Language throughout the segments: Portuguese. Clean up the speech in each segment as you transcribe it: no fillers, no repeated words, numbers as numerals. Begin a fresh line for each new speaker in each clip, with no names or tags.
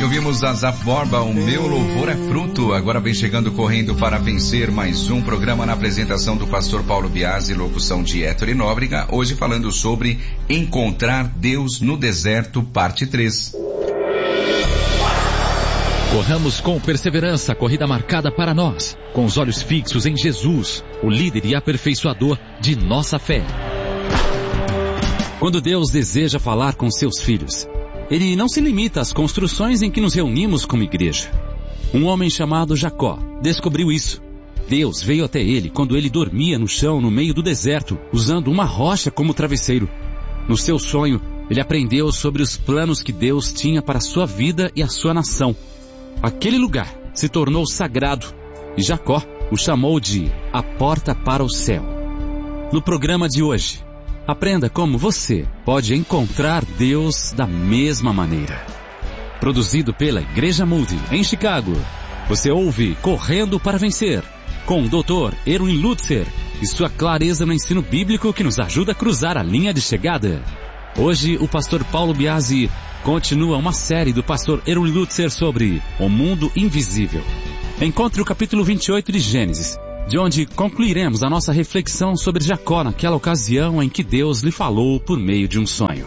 E ouvimos Asaf Borba, o meu louvor é fruto. Agora vem chegando correndo para vencer mais um programa na apresentação do pastor Paulo Biasi, locução de Héctor Nóbrega, hoje falando sobre Encontrar Deus no Deserto, parte 3.
Corramos com perseverança a corrida marcada para nós, com os olhos fixos em Jesus, o líder e aperfeiçoador de nossa fé. Quando Deus deseja falar com seus filhos, Ele não se limita às construções em que nos reunimos como igreja. Um homem chamado Jacó descobriu isso. Deus veio até ele quando ele dormia no chão no meio do deserto, usando uma rocha como travesseiro. No seu sonho, ele aprendeu sobre os planos que Deus tinha para a sua vida e a sua nação. Aquele lugar se tornou sagrado e Jacó o chamou de a porta para o céu. No programa de hoje, aprenda como você pode encontrar Deus da mesma maneira. Produzido pela Igreja Moody, em Chicago. Você ouve Correndo para Vencer, com o Dr. Erwin Lutzer e sua clareza no ensino bíblico que nos ajuda a cruzar a linha de chegada. Hoje, o pastor Paulo Biasi continua uma série do pastor Erwin Lutzer sobre o mundo invisível. Encontre o capítulo 28 de Gênesis, de onde concluiremos a nossa reflexão sobre Jacó naquela ocasião em que Deus lhe falou por meio de um sonho.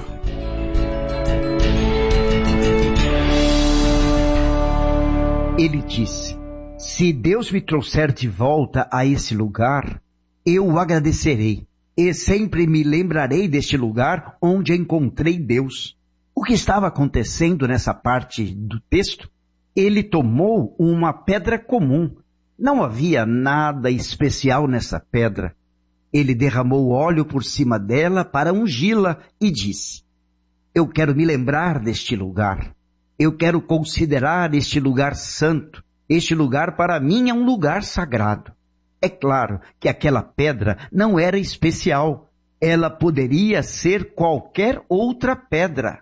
Ele disse: se Deus me trouxer de volta a esse lugar, eu o agradecerei, e sempre me lembrarei deste lugar onde encontrei Deus. O que estava acontecendo nessa parte do texto? Ele tomou uma pedra comum. Não havia nada especial nessa pedra. Ele derramou óleo por cima dela para ungí-la e disse: eu quero me lembrar deste lugar. Eu quero considerar este lugar santo. Este lugar para mim é um lugar sagrado. É claro que aquela pedra não era especial. Ela poderia ser qualquer outra pedra.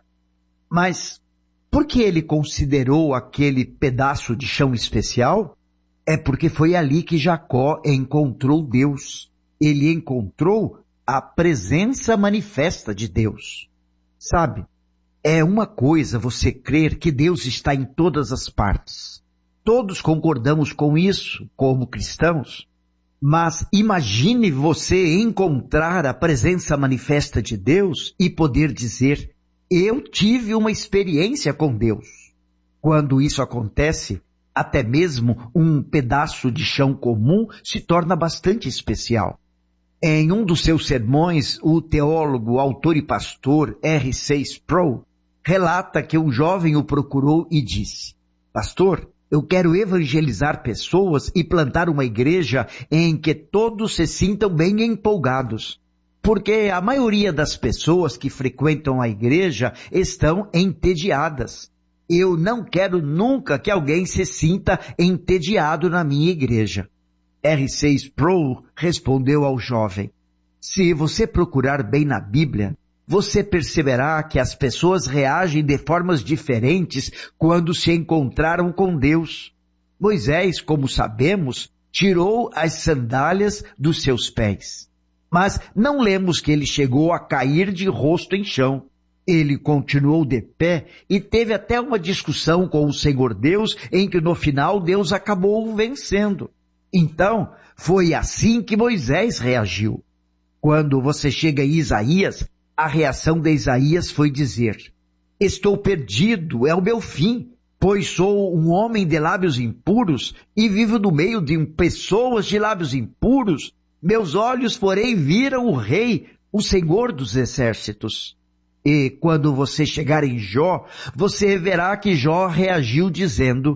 Mas por que ele considerou aquele pedaço de chão especial? É porque foi ali que Jacó encontrou Deus. Ele encontrou a presença manifesta de Deus. Sabe, é uma coisa você crer que Deus está em todas as partes. Todos concordamos com isso como cristãos. Mas imagine você encontrar a presença manifesta de Deus e poder dizer: eu tive uma experiência com Deus. Quando isso acontece, até mesmo um pedaço de chão comum se torna bastante especial. Em um dos seus sermões, o teólogo, autor e pastor R.C. Sproul relata que um jovem o procurou e disse: pastor, eu quero evangelizar pessoas e plantar uma igreja em que todos se sintam bem empolgados. Porque a maioria das pessoas que frequentam a igreja estão entediadas. Eu não quero nunca que alguém se sinta entediado na minha igreja. R.C. Sproul respondeu ao jovem: se você procurar bem na Bíblia, você perceberá que as pessoas reagem de formas diferentes quando se encontraram com Deus. Moisés, como sabemos, tirou as sandálias dos seus pés. Mas não lemos que ele chegou a cair de rosto em chão. Ele continuou de pé e teve até uma discussão com o Senhor Deus, em que no final Deus acabou vencendo. Então, foi assim que Moisés reagiu. Quando você chega em Isaías, a reação de Isaías foi dizer: estou perdido, é o meu fim, pois sou um homem de lábios impuros e vivo no meio de pessoas de lábios impuros. Meus olhos, porém, viram o Rei, o Senhor dos Exércitos. E quando você chegar em Jó, você verá que Jó reagiu dizendo: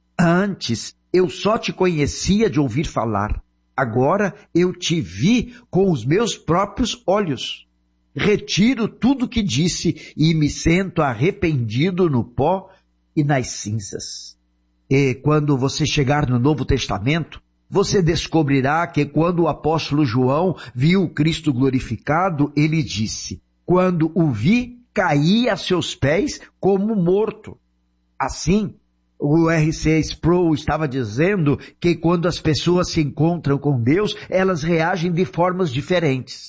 antes eu só te conhecia de ouvir falar, agora eu te vi com os meus próprios olhos. Retiro tudo que disse e me sento arrependido no pó e nas cinzas. E quando você chegar no Novo Testamento, você descobrirá que quando o apóstolo João viu o Cristo glorificado, ele disse: quando o vi, caí a seus pés como morto. Assim, o R.C. Sproul estava dizendo que quando as pessoas se encontram com Deus, elas reagem de formas diferentes.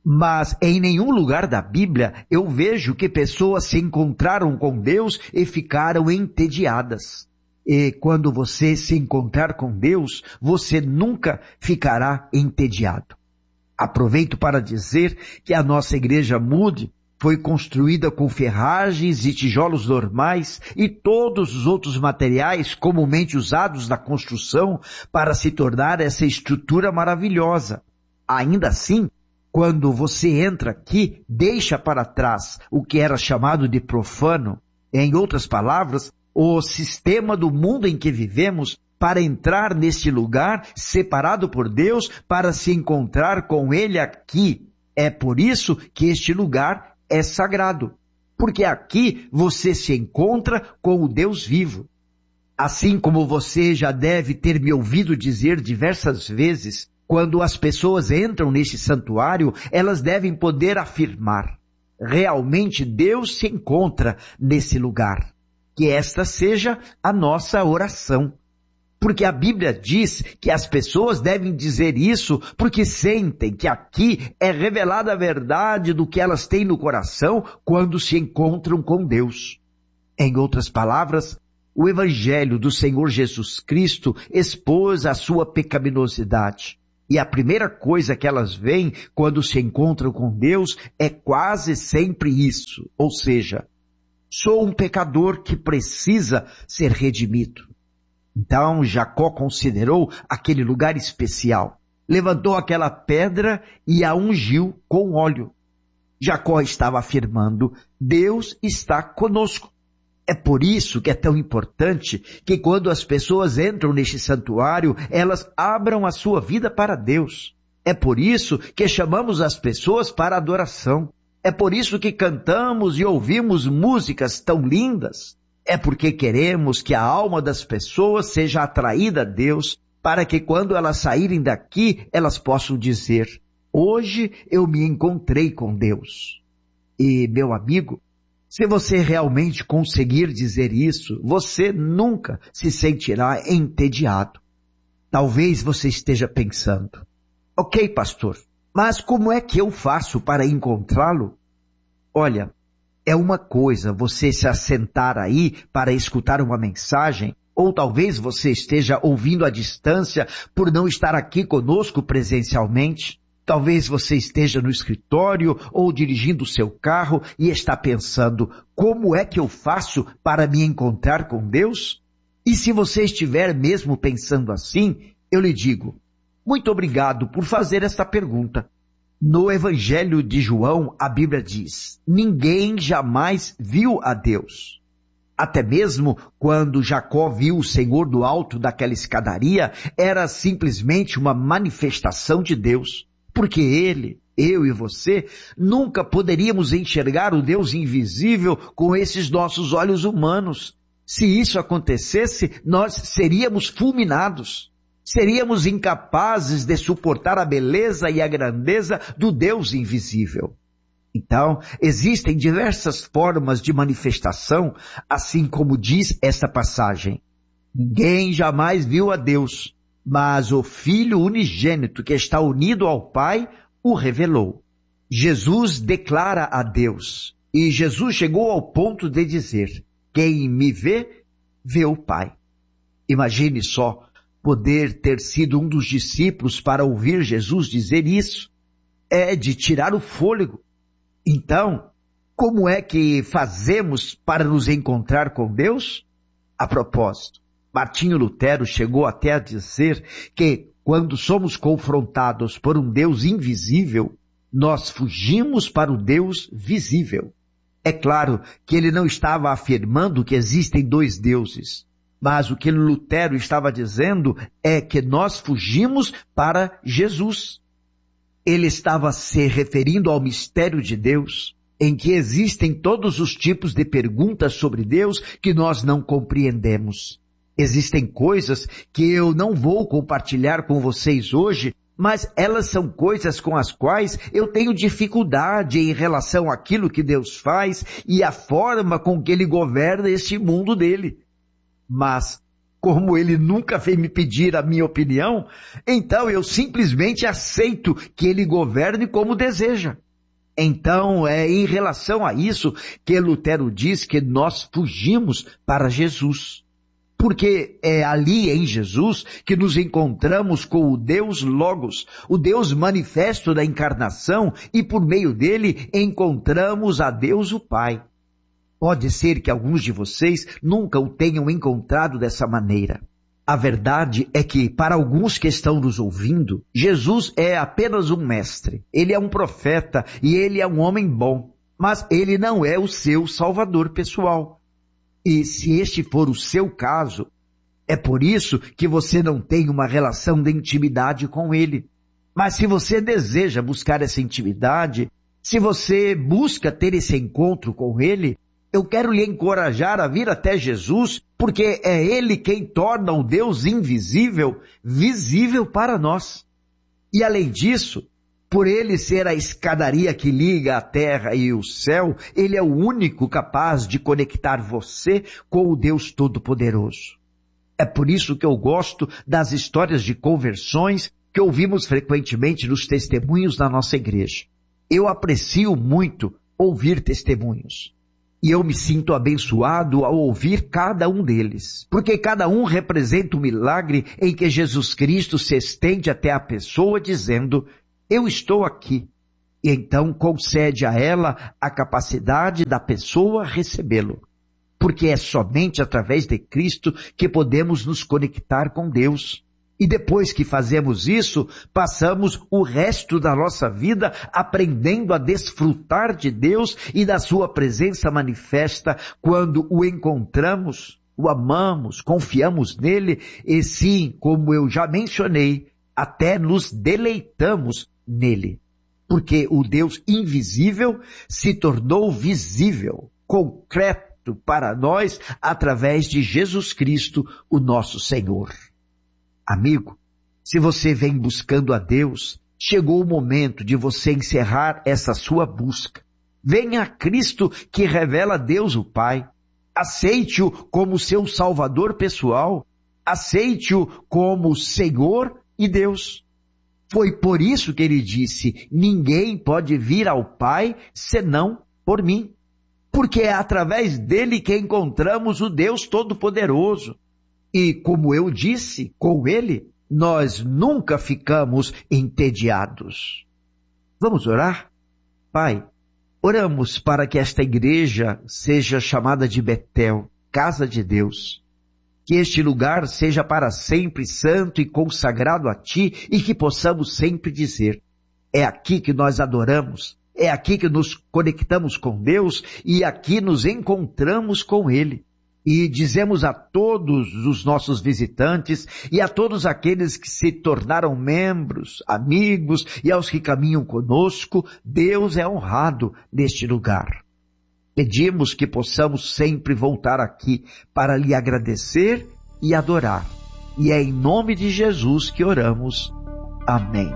Mas em nenhum lugar da Bíblia eu vejo que pessoas se encontraram com Deus e ficaram entediadas. E quando você se encontrar com Deus, você nunca ficará entediado. Aproveito para dizer que a nossa igreja Moody foi construída com ferragens e tijolos normais e todos os outros materiais comumente usados na construção para se tornar essa estrutura maravilhosa. Ainda assim, quando você entra aqui, deixa para trás o que era chamado de profano, em outras palavras, o sistema do mundo em que vivemos, para entrar neste lugar separado por Deus para se encontrar com Ele aqui. É por isso que este lugar é sagrado, porque aqui você se encontra com o Deus vivo. Assim como você já deve ter me ouvido dizer diversas vezes, quando as pessoas entram neste santuário, elas devem poder afirmar: realmente Deus se encontra nesse lugar. Que esta seja a nossa oração. Porque a Bíblia diz que as pessoas devem dizer isso porque sentem que aqui é revelada a verdade do que elas têm no coração quando se encontram com Deus. Em outras palavras, o Evangelho do Senhor Jesus Cristo expôs a sua pecaminosidade. E a primeira coisa que elas veem quando se encontram com Deus é quase sempre isso, ou seja, sou um pecador que precisa ser redimido. Então Jacó considerou aquele lugar especial, levantou aquela pedra e a ungiu com óleo. Jacó estava afirmando: Deus está conosco. É por isso que é tão importante que quando as pessoas entram neste santuário, elas abram a sua vida para Deus. É por isso que chamamos as pessoas para adoração. É por isso que cantamos e ouvimos músicas tão lindas. É porque queremos que a alma das pessoas seja atraída a Deus, para que quando elas saírem daqui, elas possam dizer: hoje eu me encontrei com Deus. E, meu amigo, se você realmente conseguir dizer isso, você nunca se sentirá entediado. Talvez você esteja pensando: ok, pastor, mas como é que eu faço para encontrá-lo? Olha, é uma coisa você se assentar aí para escutar uma mensagem, ou talvez você esteja ouvindo à distância por não estar aqui conosco presencialmente. Talvez você esteja no escritório ou dirigindo o seu carro e está pensando: como é que eu faço para me encontrar com Deus? E se você estiver mesmo pensando assim, eu lhe digo: muito obrigado por fazer esta pergunta. No Evangelho de João, a Bíblia diz: ninguém jamais viu a Deus. Até mesmo quando Jacó viu o Senhor do alto daquela escadaria, era simplesmente uma manifestação de Deus. Porque ele, eu e você, nunca poderíamos enxergar o Deus invisível com esses nossos olhos humanos. Se isso acontecesse, nós seríamos fulminados. Seríamos incapazes de suportar a beleza e a grandeza do Deus invisível. Então, existem diversas formas de manifestação, assim como diz esta passagem: ninguém jamais viu a Deus, mas o Filho unigênito que está unido ao Pai o revelou. Jesus declara a Deus, e Jesus chegou ao ponto de dizer: quem me vê, vê o Pai. Imagine só poder ter sido um dos discípulos para ouvir Jesus dizer isso. É de tirar o fôlego. Então, como é que fazemos para nos encontrar com Deus? A propósito, Martinho Lutero chegou até a dizer que quando somos confrontados por um Deus invisível, nós fugimos para o Deus visível. É claro que ele não estava afirmando que existem dois deuses, mas o que Lutero estava dizendo é que nós fugimos para Jesus. Ele estava se referindo ao mistério de Deus, em que existem todos os tipos de perguntas sobre Deus que nós não compreendemos. Existem coisas que eu não vou compartilhar com vocês hoje, mas elas são coisas com as quais eu tenho dificuldade em relação àquilo que Deus faz e a forma com que Ele governa este mundo dele. Mas como ele nunca veio me pedir a minha opinião, então eu simplesmente aceito que ele governe como deseja. Então é em relação a isso que Lutero diz que nós fugimos para Jesus. Porque é ali em Jesus que nos encontramos com o Deus Logos, o Deus manifesto da encarnação, e por meio dele encontramos a Deus o Pai. Pode ser que alguns de vocês nunca o tenham encontrado dessa maneira. A verdade é que, para alguns que estão nos ouvindo, Jesus é apenas um mestre. Ele é um profeta e ele é um homem bom, mas ele não é o seu salvador pessoal. E se este for o seu caso, é por isso que você não tem uma relação de intimidade com ele. Mas se você deseja buscar essa intimidade, se você busca ter esse encontro com ele, eu quero lhe encorajar a vir até Jesus, porque é ele quem torna o Deus invisível visível para nós. E além disso, por ele ser a escadaria que liga a terra e o céu, ele é o único capaz de conectar você com o Deus Todo-Poderoso. É por isso que eu gosto das histórias de conversões que ouvimos frequentemente nos testemunhos da nossa igreja. Eu aprecio muito ouvir testemunhos. E eu me sinto abençoado ao ouvir cada um deles, porque cada um representa um milagre em que Jesus Cristo se estende até a pessoa dizendo: eu estou aqui, e então concede a ela a capacidade da pessoa recebê-lo, porque é somente através de Cristo que podemos nos conectar com Deus. E depois que fazemos isso, passamos o resto da nossa vida aprendendo a desfrutar de Deus e da sua presença manifesta quando o encontramos, o amamos, confiamos nele e sim, como eu já mencionei, até nos deleitamos nele. Porque o Deus invisível se tornou visível, concreto para nós através de Jesus Cristo, o nosso Senhor. Amigo, se você vem buscando a Deus, chegou o momento de você encerrar essa sua busca. Venha a Cristo que revela Deus o Pai. Aceite-o como seu Salvador pessoal. Aceite-o como Senhor e Deus. Foi por isso que ele disse: ninguém pode vir ao Pai senão por mim. Porque é através dele que encontramos o Deus Todo-Poderoso. E como eu disse, com ele, nós nunca ficamos entediados. Vamos orar? Pai, oramos para que esta igreja seja chamada de Betel, casa de Deus. Que este lugar seja para sempre santo e consagrado a Ti e que possamos sempre dizer: é aqui que nós adoramos, é aqui que nos conectamos com Deus e aqui nos encontramos com Ele. E dizemos a todos os nossos visitantes e a todos aqueles que se tornaram membros, amigos e aos que caminham conosco, Deus é honrado neste lugar. Pedimos que possamos sempre voltar aqui para lhe agradecer e adorar. E é em nome de Jesus que oramos. Amém.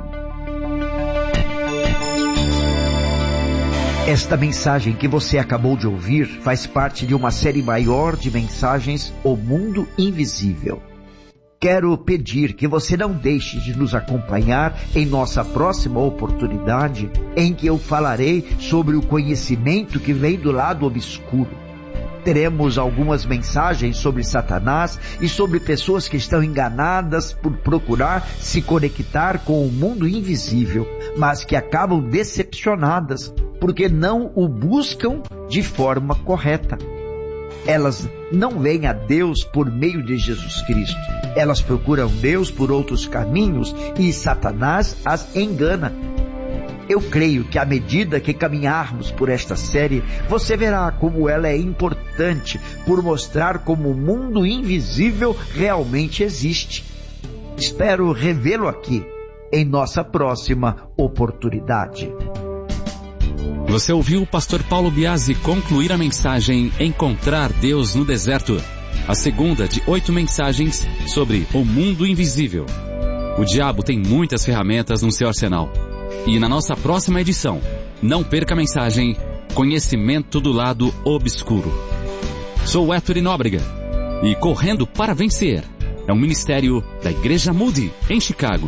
Esta mensagem que você acabou de ouvir faz parte de uma série maior de mensagens O Mundo Invisível. Quero pedir que você não deixe de nos acompanhar em nossa próxima oportunidade, em que eu falarei sobre o conhecimento que vem do lado obscuro. Teremos algumas mensagens sobre Satanás e sobre pessoas que estão enganadas por procurar se conectar com o mundo invisível, mas que acabam decepcionadas porque não o buscam de forma correta. Elas não vêm a Deus por meio de Jesus Cristo. Elas procuram Deus por outros caminhos e Satanás as engana. Eu creio que à medida que caminharmos por esta série, você verá como ela é importante por mostrar como o mundo invisível realmente existe. Espero revê-lo aqui em nossa próxima oportunidade.
Você ouviu o pastor Paulo Biasi concluir a mensagem Encontrar Deus no Deserto, a segunda de 8 mensagens sobre o mundo invisível. O diabo tem muitas ferramentas no seu arsenal. E na nossa próxima edição, não perca a mensagem Conhecimento do Lado Obscuro. Sou Ettore Nóbrega e correndo para vencer. É um ministério da Igreja Moody, em Chicago.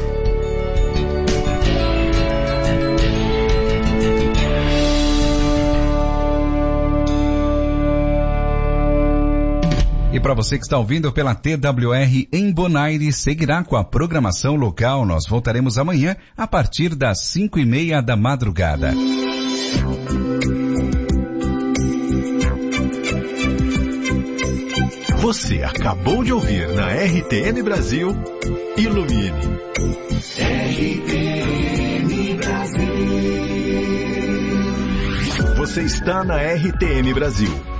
E para você que está ouvindo pela TWR em Bonaire, seguirá com a programação local. Nós voltaremos amanhã a partir das 5:30 da madrugada.
Você acabou de ouvir na RTN Brasil, Ilumine. RTN Brasil. Você está na RTN Brasil.